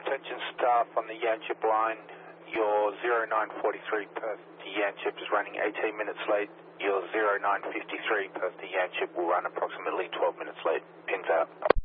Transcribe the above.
attention staff on the Yanchep line. Your 0943 Perth to Yanchep is running 18 minutes late. Your 0953 Perth to Yanchep will run approximately 12 minutes late. Pins out.